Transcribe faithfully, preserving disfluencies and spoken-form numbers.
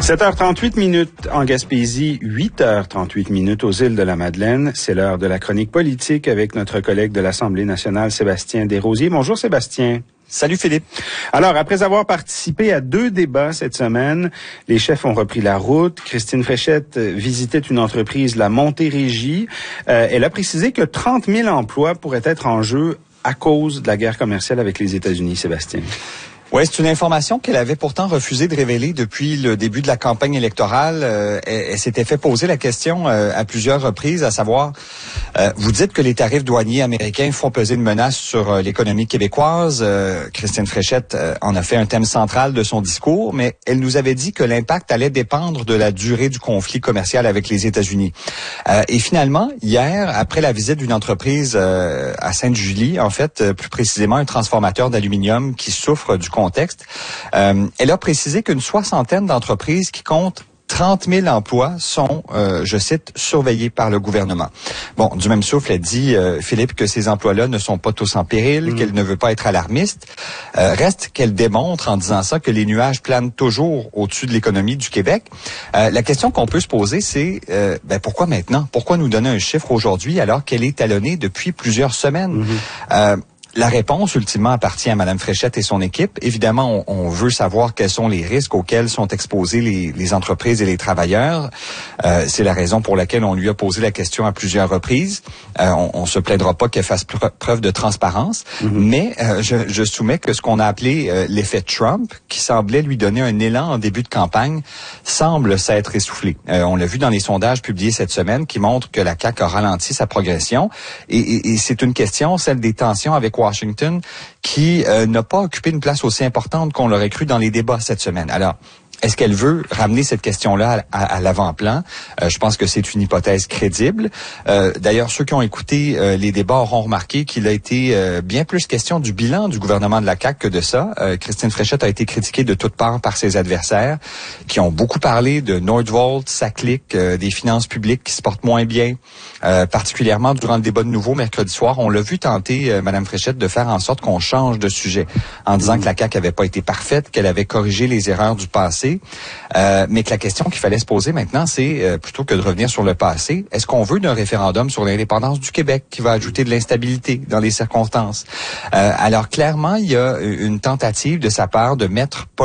sept heures trente-huit minutes en Gaspésie, huit heures trente-huit minutes aux îles de la Madeleine. C'est l'heure de la chronique politique avec notre collègue de l'Assemblée nationale, Sébastien Desrosiers. Bonjour Sébastien. Salut Philippe. Alors, après avoir participé à deux débats cette semaine, les chefs ont repris la route. Christine Fréchette visitait une entreprise, la Montérégie. Euh, elle a précisé que trente mille emplois pourraient être en jeu à cause de la guerre commerciale avec les États-Unis, Sébastien. Oui, c'est une information qu'elle avait pourtant refusé de révéler depuis le début de la campagne électorale. Euh, elle, elle s'était fait poser la question euh, à plusieurs reprises, à savoir, euh, vous dites que les tarifs douaniers américains font peser une menace sur euh, l'économie québécoise. Euh, Christine Fréchette euh, en a fait un thème central de son discours, mais elle nous avait dit que l'impact allait dépendre de la durée du conflit commercial avec les États-Unis. Euh, et finalement, hier, après la visite d'une entreprise euh, à Sainte-Julie, en fait, euh, plus précisément un transformateur d'aluminium qui souffre du contexte. Euh, elle a précisé qu'une soixantaine d'entreprises qui comptent trente mille emplois sont, euh, je cite, surveillés par le gouvernement. Bon, du même souffle, elle dit, euh, Philippe, que ces emplois-là ne sont pas tous en péril, mmh. qu'elle ne veut pas être alarmiste. Euh, reste qu'elle démontre en disant ça que les nuages planent toujours au-dessus de l'économie du Québec. Euh, la question qu'on peut se poser, c'est euh, ben, pourquoi maintenant? Pourquoi nous donner un chiffre aujourd'hui alors qu'elle est talonnée depuis plusieurs semaines? Mmh. Euh, La réponse, ultimement, appartient à Mme Fréchette et son équipe. Évidemment, on, on veut savoir quels sont les risques auxquels sont exposés les, les entreprises et les travailleurs. Euh, c'est la raison pour laquelle on lui a posé la question à plusieurs reprises. Euh, on ne se plaidera pas qu'elle fasse preuve de transparence, mm-hmm. mais euh, je, je soumets que ce qu'on a appelé euh, l'effet Trump, qui semblait lui donner un élan en début de campagne, semble s'être essoufflé. Euh, on l'a vu dans les sondages publiés cette semaine qui montrent que la C A Q a ralenti sa progression. Et, et, et c'est une question, celle des tensions avec Washington, qui euh, n'a pas occupé une place aussi importante qu'on l'aurait cru dans les débats cette semaine. Alors, est-ce qu'elle veut ramener cette question-là à, à, à l'avant-plan? Euh, je pense que c'est une hypothèse crédible. Euh, d'ailleurs, ceux qui ont écouté euh, les débats auront remarqué qu'il a été euh, bien plus question du bilan du gouvernement de la C A Q que de ça. Euh, Christine Fréchette a été critiquée de toutes parts par ses adversaires, qui ont beaucoup parlé de Nordvolt, Saclic, euh, des finances publiques qui se portent moins bien, euh, particulièrement durant le débat de nouveau mercredi soir. On l'a vu tenter, euh, Mme Fréchette, de faire en sorte qu'on change de sujet, en disant mmh. que la C A Q avait pas été parfaite, qu'elle avait corrigé les erreurs du passé. Euh, mais que la question qu'il fallait se poser maintenant, c'est, euh, plutôt que de revenir sur le passé, est-ce qu'on veut d'un référendum sur l'indépendance du Québec qui va ajouter de l'instabilité dans les circonstances? Euh, alors, clairement, il y a une tentative de sa part de mettre